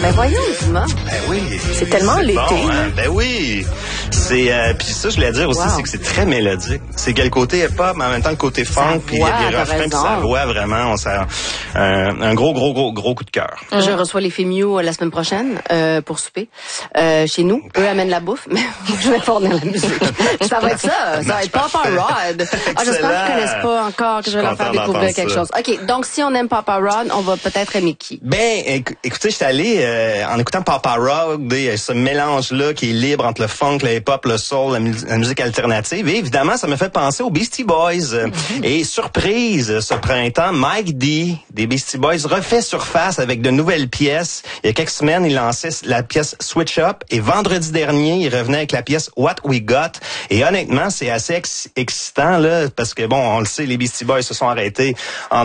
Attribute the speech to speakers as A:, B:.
A: Ben voyons, Dumas.
B: Ben oui.
A: C'est tellement l'été.
B: Bon, hein? Ben oui. C'est puis ça, je voulais dire aussi, c'est que c'est très mélodique. C'est qu'il y a le côté hip-hop, mais en même temps le côté funk, puis il y a des refrains, puis sa voix, vraiment, un gros coup de cœur.
A: Je reçois les Fémiaux la semaine prochaine pour souper chez nous. Eux amènent la bouffe, mais je vais fournir la musique. Ça va être ça. Ça va être Papa Rod. J'espère qu'ils connaissent pas encore, que je vais leur faire découvrir quelque chose. OK, donc si on aime Papa Rod, on va peut-être aimer qui?
B: Ben, écoutez, j'étais allé en écoutant Papa Rod, ce mélange-là qui est libre entre le funk, le hip-hop, le soul, la musique alternative. Et évidemment, ça me fait penser aux Beastie Boys. Et surprise, ce printemps, Mike D des Beastie Boys refait surface avec de nouvelles pièces. Il y a quelques semaines, il lançait la pièce Switch Up et vendredi dernier, il revenait avec la pièce What We Got. Et honnêtement, c'est assez excitant là, parce que bon, on le sait, les Beastie Boys se sont arrêtés en